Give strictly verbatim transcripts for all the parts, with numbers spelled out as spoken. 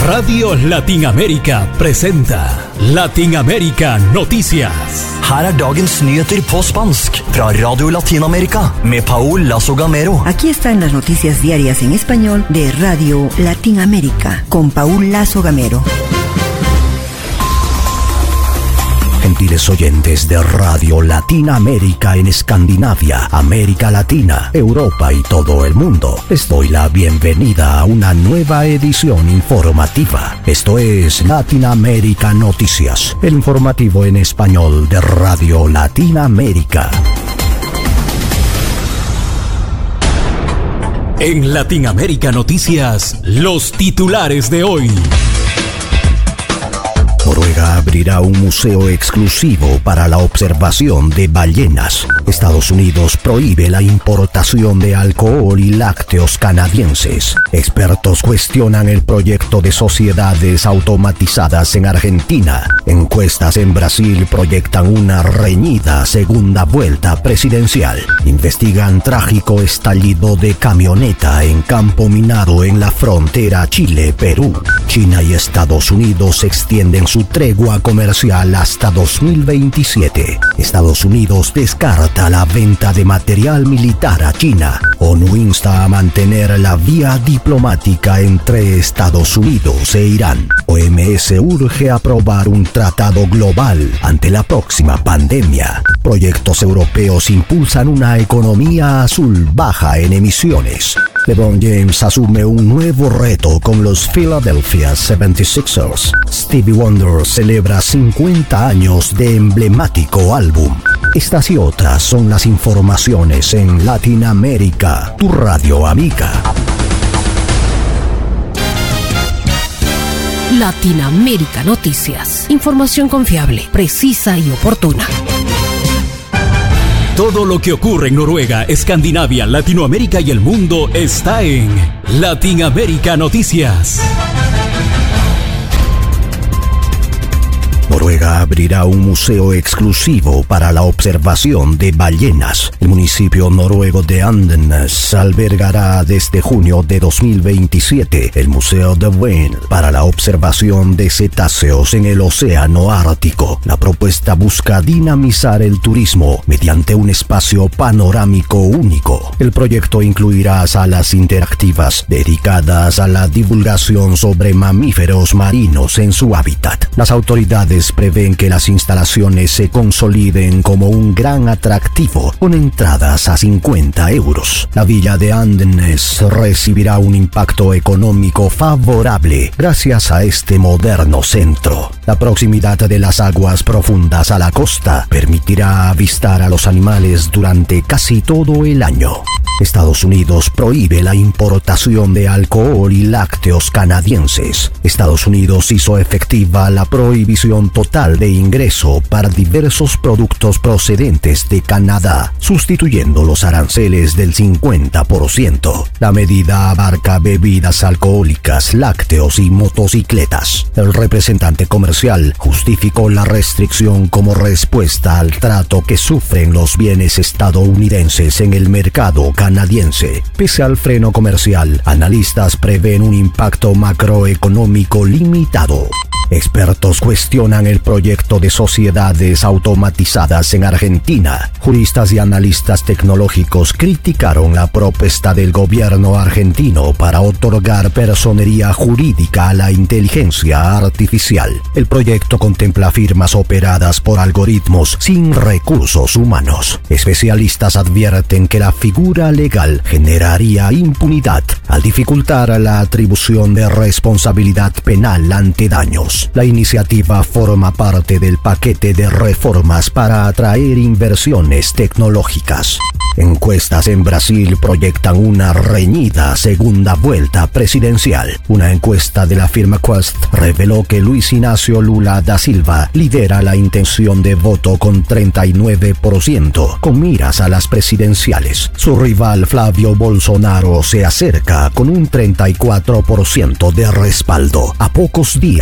Radio Latinamérica presenta Latinamérica Noticias. Her er dagens nyheter på spansk fra Radio Latinamerika med Paul Lazo Gamero. Aquí están las noticias diarias en español de Radio Latinamérica con Paul Lazo Gamero. Gentiles oyentes de Radio Latinamérica en Escandinavia, América Latina, Europa y todo el mundo, les doy la bienvenida a una nueva edición informativa. Esto es Latinamérica Noticias, el informativo en español de Radio Latinamérica. En Latinamérica Noticias, los titulares de hoy. Noruega abrirá un museo exclusivo para la observación de ballenas. Estados Unidos prohíbe la importación de alcohol y lácteos canadienses. Expertos cuestionan el proyecto de sociedades automatizadas en Argentina. Encuestas en Brasil proyectan una reñida segunda vuelta presidencial. Investigan trágico estallido de camioneta en campo minado en la frontera Chile-Perú. China y Estados Unidos extienden su tregua comercial hasta dos mil veintisiete. Estados Unidos descarta la venta de material militar a China. ONU insta a mantener la vía diplomática entre Estados Unidos e Irán. O M S urge aprobar un tratado global ante la próxima pandemia. Proyectos europeos impulsan una economía azul baja en emisiones. LeBron James asume un nuevo reto con los Philadelphia setenta y seis ers. Stevie Wonder celebra cincuenta años de emblemático álbum. Estas y otras son las informaciones en Latinamérica, tu radio amiga. Latinamérica Noticias. Información confiable, precisa y oportuna. Todo lo que ocurre en Noruega, Escandinavia, Latinoamérica y el mundo está en Latinamérica Noticias. Noruega abrirá un museo exclusivo para la observación de ballenas. El municipio noruego de Andenes albergará desde junio de dos mil veintisiete el Museo de Whale para la observación de cetáceos en el océano Ártico. La propuesta busca dinamizar el turismo mediante un espacio panorámico único. El proyecto incluirá salas interactivas dedicadas a la divulgación sobre mamíferos marinos en su hábitat. Las autoridades prevén que las instalaciones se consoliden como un gran atractivo con entradas a cincuenta euros. La villa de Andenes recibirá un impacto económico favorable gracias a este moderno centro. La proximidad de las aguas profundas a la costa permitirá avistar a los animales durante casi todo el año. Estados Unidos prohíbe la importación de alcohol y lácteos canadienses. Estados Unidos hizo efectiva la prohibición total de ingreso para diversos productos procedentes de Canadá, sustituyendo los aranceles del cincuenta por ciento. La medida abarca bebidas alcohólicas, lácteos y motocicletas. El representante comercial justificó la restricción como respuesta al trato que sufren los bienes estadounidenses en el mercado canadiense. Pese al freno comercial, analistas prevén un impacto macroeconómico limitado. Expertos cuestionan el proyecto de sociedades automatizadas en Argentina. Juristas y analistas tecnológicos criticaron la propuesta del gobierno argentino para otorgar personería jurídica a la inteligencia artificial. El proyecto contempla firmas operadas por algoritmos sin recursos humanos. Especialistas advierten que la figura legal generaría impunidad al dificultar la atribución de responsabilidad penal ante daños. La iniciativa forma parte del paquete de reformas para atraer inversiones tecnológicas. Encuestas en Brasil proyectan una reñida segunda vuelta presidencial. Una encuesta de la firma Quest reveló que Luis Ignacio Lula da Silva lidera la intención de voto con treinta y nueve por ciento, con miras a las presidenciales. Su rival Flavio Bolsonaro se acerca con un treinta y cuatro por ciento de respaldo, a pocos días del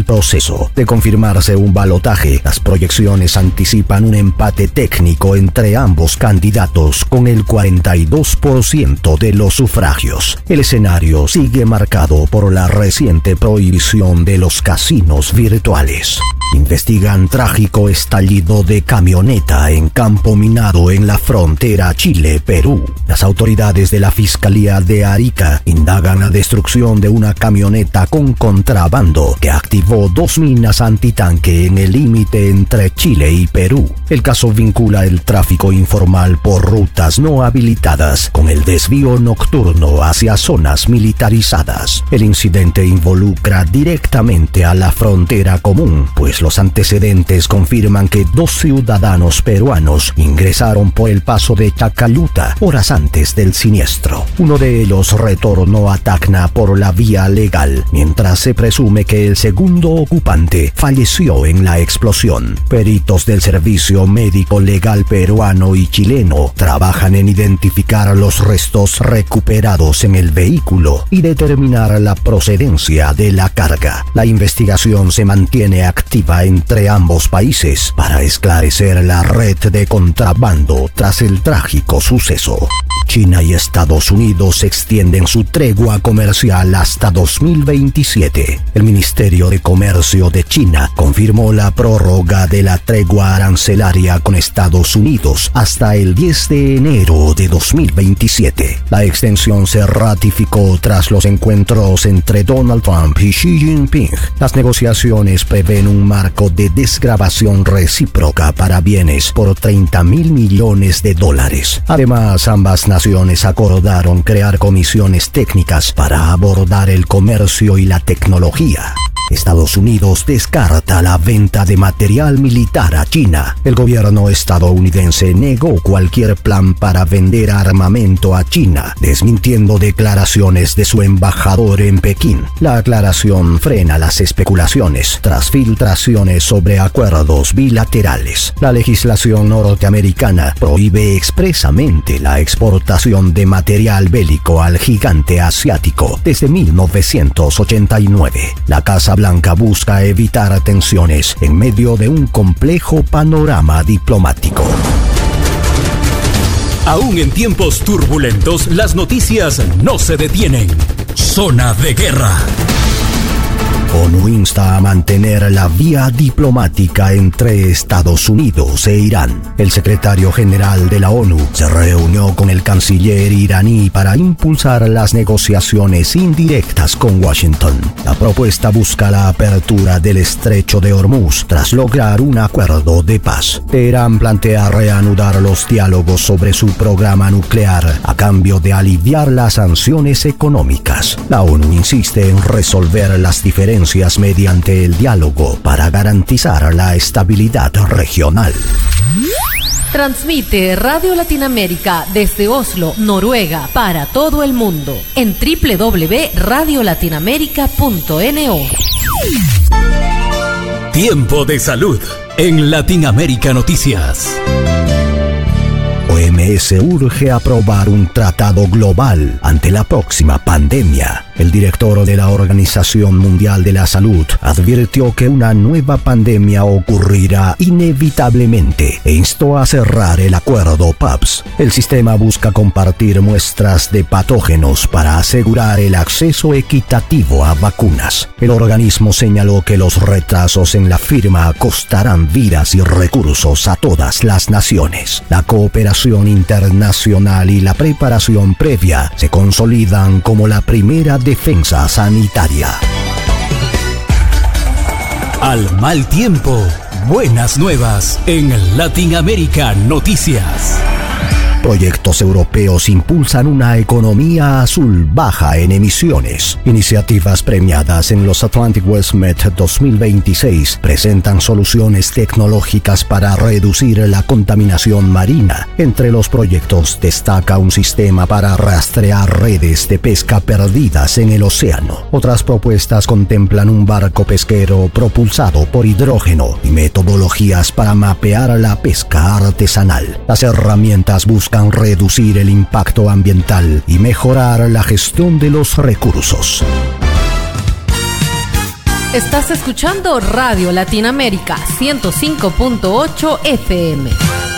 proceso. De confirmarse un balotaje, las proyecciones anticipan un empate técnico entre ambos candidatos con el cuarenta y dos por ciento de los sufragios. El escenario sigue marcado por la reciente prohibición de los casinos virtuales. Investigan trágico estallido de camioneta en campo minado en la frontera Chile-Perú. Las autoridades de la Fiscalía de Arica indagan la destrucción de una camioneta con contrabando que activó dos minas antitanque en el límite entre Chile y Perú. El caso vincula el tráfico informal por rutas no habilitadas con el desvío nocturno hacia zonas militarizadas. El incidente involucra directamente a la frontera común, pues los antecedentes confirman que dos ciudadanos peruanos ingresaron por el paso de Chacayuta horas antes del siniestro. Uno de ellos retornó a Tacna por la vía legal, mientras se presume que el segundo ocupante falleció en la explosión. Peritos del Servicio Médico Legal peruano y chileno trabajan en identificar los restos recuperados en el vehículo y determinar la procedencia de la carga. La investigación se mantiene activa entre ambos países para esclarecer la red de contrabando tras el trágico suceso. China y Estados Unidos extienden su tregua comercial hasta dos mil veintisiete. El Ministerio de Comercio de China confirmó la prórroga de la tregua arancelaria con Estados Unidos hasta el diez de enero de dos mil veintisiete. La extensión se ratificó tras los encuentros entre Donald Trump y Xi Jinping. Las negociaciones prevén un marco de desgravación recíproca para bienes por treinta mil millones de dólares. Además, ambas naciones acordaron crear comisiones técnicas para abordar el comercio y la tecnología. Estados Unidos descarta la venta de material militar a China. El gobierno estadounidense negó cualquier plan para vender armamento a China, desmintiendo declaraciones de su embajador en Pekín. La aclaración frena las especulaciones tras filtraciones sobre acuerdos bilaterales. La legislación norteamericana prohíbe expresamente la exportación de material bélico al gigante asiático desde mil novecientos ochenta y nueve. La Casa Blanca busca evitar tensiones en medio de un complejo panorama diplomático. Aún en tiempos turbulentos, las noticias no se detienen. Zona de guerra. ONU insta a mantener la vía diplomática entre Estados Unidos e Irán. El secretario general de la ONU se reunió con el canciller iraní para impulsar las negociaciones indirectas con Washington. La propuesta busca la apertura del estrecho de Hormuz tras lograr un acuerdo de paz. Teherán plantea reanudar los diálogos sobre su programa nuclear a cambio de aliviar las sanciones económicas. La ONU insiste en resolver las diferencias mediante el diálogo para garantizar la estabilidad regional. Transmite Radio Latinoamérica desde Oslo, Noruega, para todo el mundo en doble u doble u doble u punto radio latinoamérica punto no. Tiempo de salud en Latinoamérica Noticias. O M S urge aprobar un tratado global ante la próxima pandemia. El director de la Organización Mundial de la Salud advirtió que una nueva pandemia ocurrirá inevitablemente e instó a cerrar el acuerdo P A P S. El sistema busca compartir muestras de patógenos para asegurar el acceso equitativo a vacunas. El organismo señaló que los retrasos en la firma costarán vidas y recursos a todas las naciones. La cooperación internacional y la preparación previa se consolidan como la primera defensa sanitaria. Al mal tiempo, buenas nuevas en Latinoamérica Noticias. Proyectos europeos impulsan una economía azul baja en emisiones. Iniciativas premiadas en los Atlantic West Med dos mil veintiséis presentan soluciones tecnológicas para reducir la contaminación marina. Entre los proyectos destaca un sistema para rastrear redes de pesca perdidas en el océano. Otras propuestas contemplan un barco pesquero propulsado por hidrógeno y metodologías para mapear la pesca artesanal. Las herramientas buscan reducir el impacto ambiental y mejorar la gestión de los recursos. Estás escuchando Radio Latinoamérica ciento cinco punto ocho F M.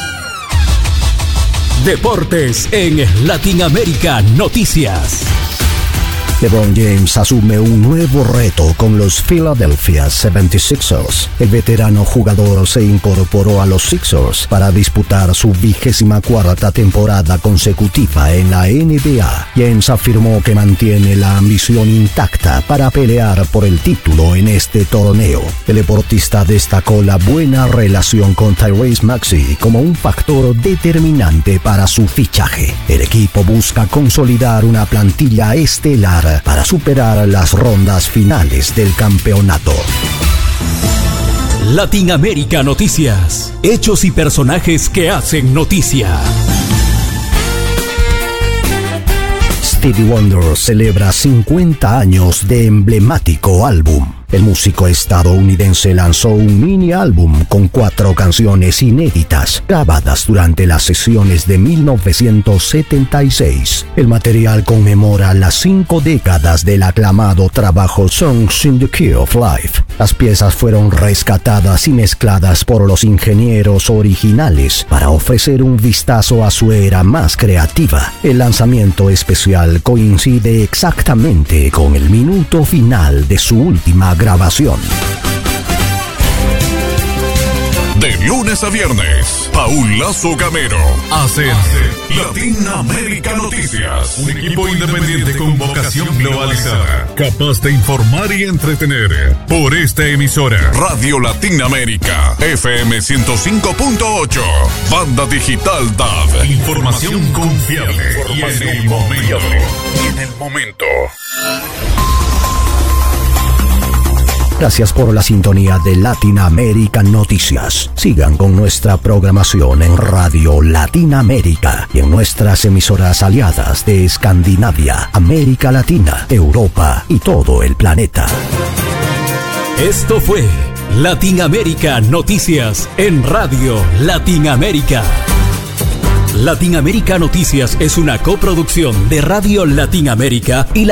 Deportes en Latinoamérica Noticias. LeBron James asume un nuevo reto con los Philadelphia setenta y seis ers. El veterano jugador se incorporó a los Sixers para disputar su vigésima cuarta temporada consecutiva en la N B A. James afirmó que mantiene la ambición intacta para pelear por el título en este torneo. El deportista destacó la buena relación con Tyrese Maxey como un factor determinante para su fichaje. El equipo busca consolidar una plantilla estelar para superar las rondas finales del campeonato. Latinoamérica Noticias. Hechos y personajes que hacen noticia. Stevie Wonder celebra cincuenta años de emblemático álbum. El músico estadounidense lanzó un mini álbum con cuatro canciones inéditas grabadas durante las sesiones de mil novecientos setenta y seis. El material conmemora las cinco décadas del aclamado trabajo Songs in the Key of Life. Las piezas fueron rescatadas y mezcladas por los ingenieros originales para ofrecer un vistazo a su era más creativa. El lanzamiento especial coincide exactamente con el minuto final de su última grabación. De lunes a viernes, Paul Lazo Gamero hace Latinoamérica Noticias. Un equipo independiente con vocación globalizada, capaz de informar y entretener. Por esta emisora, Radio Latinoamérica, F M ciento cinco punto ocho, Banda Digital D A B. Información confiable y en el momento. Y en el momento. Gracias por la sintonía de Latinoamérica Noticias. Sigan con nuestra programación en Radio Latinoamérica y en nuestras emisoras aliadas de Escandinavia, América Latina, Europa y todo el planeta. Esto fue Latinoamérica Noticias en Radio Latinoamérica. Latinoamérica Noticias es una coproducción de Radio Latinoamérica y la